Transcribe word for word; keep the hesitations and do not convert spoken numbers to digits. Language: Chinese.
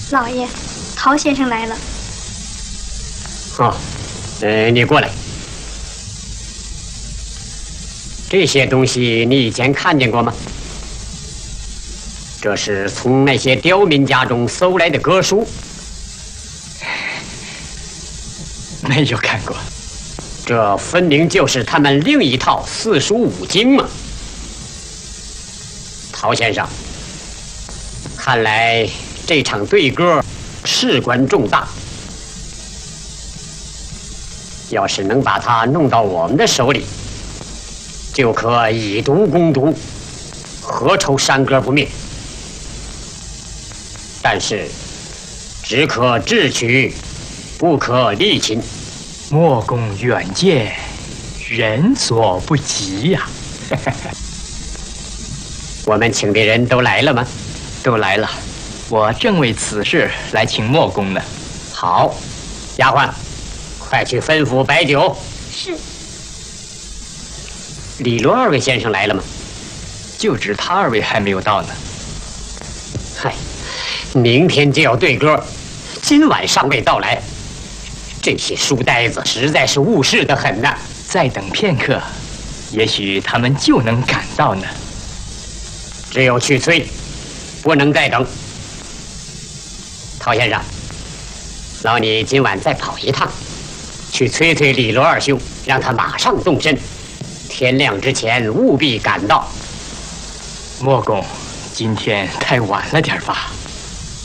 老爷，陶先生来了。 哦，呃，你过来。这些东西你以前看见过吗？这是从那些刁民家中搜来的歌书。 没有看过。 这分明就是他们另一套四书五经嘛。陶先生，看来这场对歌事关重大，要是能把它弄到我们的手里，就可以毒攻毒，何愁山歌不灭？但是只可智取，不可力擒。 莫公远见，人所不及呀、啊。 我们请的人都来了吗？ 都来了，我正为此事来请莫公呢。 好，丫鬟，快去吩咐摆酒。 是。 李罗二位先生来了吗？ 就知他二位还没有到呢。 嗨，明天就要对歌，今晚尚未到来。这些书呆子实在是误事的很呐！ 再等片刻，也许他们就能赶到呢。 只有去催，不能再等。陶先生，劳你今晚再跑一趟，去催催李罗二兄，让他马上动身，天亮之前务必赶到。 莫公，今天太晚了点吧？